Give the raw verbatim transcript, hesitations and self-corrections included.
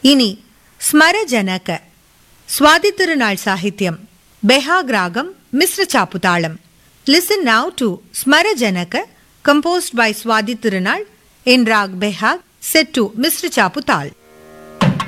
இனி ஸ்மரஜனக சுவாதி திருநாள் சாகித்யம் பெஹாக் ராகம் மிஸ்ர சாப்பு தாளம். Listen now to ஸ்மரஜனக composed by Swati Tirunal in Rag Behag set to Misra Chapu Tal.